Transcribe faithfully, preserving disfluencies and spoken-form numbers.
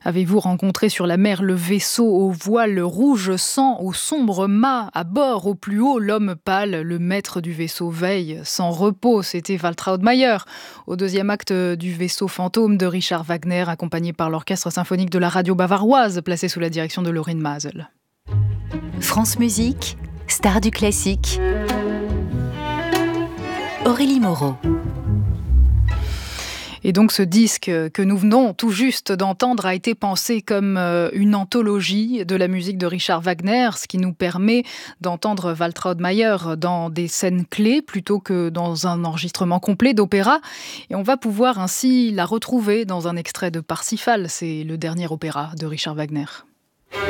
Avez-vous rencontré sur la mer le vaisseau au voile rouge sang, au sombre mât, à bord au plus haut l'homme pâle, le maître du vaisseau veille sans repos, c'était Waltraud Mayer, au deuxième acte du vaisseau fantôme de Richard Wagner, accompagné par l'orchestre symphonique de la radio bavaroise, placé sous la direction de Laurine Mazel. France Musique, star du classique, Aurélie Moreau. Et donc ce disque que nous venons tout juste d'entendre a été pensé comme une anthologie de la musique de Richard Wagner, ce qui nous permet d'entendre Waltraud Mayer dans des scènes clés plutôt que dans un enregistrement complet d'opéra. Et on va pouvoir ainsi la retrouver dans un extrait de Parsifal, c'est le dernier opéra de Richard Wagner.